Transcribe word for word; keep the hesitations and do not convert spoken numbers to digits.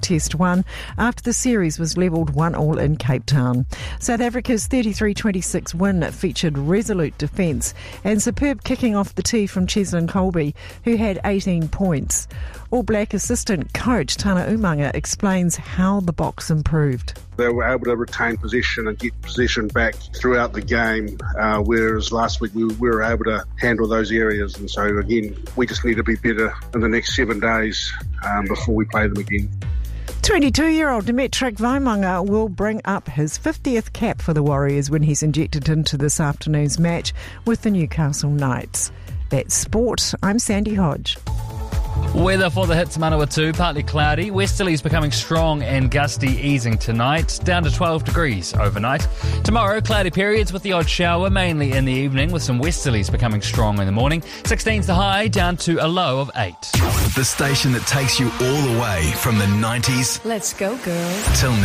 Test one after the series was levelled one all in Cape Town. South Africa's thirty-three twenty-six win featured resolute defence and superb kicking off the tee from Cheslin Colby, who had eighteen points. All Black assistant coach Tana Umanga explains how the Boks improved. They were able to retain possession and get possession back throughout the game, uh, whereas last week we, we were able to handle those areas. And so, again, we just need to be better in the next seven days um, before we play them again. twenty-two-year-old Dimitrik Vaimanga will bring up his fiftieth cap for the Warriors when he's injected into this afternoon's match with the Newcastle Knights. That's sport. I'm Sandy Hodge. Weather for the hits Manawatu, partly cloudy. Westerlies becoming strong and gusty, easing tonight, down to twelve degrees overnight. Tomorrow, cloudy periods with the odd shower, mainly in the evening, with some westerlies becoming strong in the morning. sixteen's the high, down to a low of eight. The station that takes you all the way from the nineties. Let's go, girl. Till now.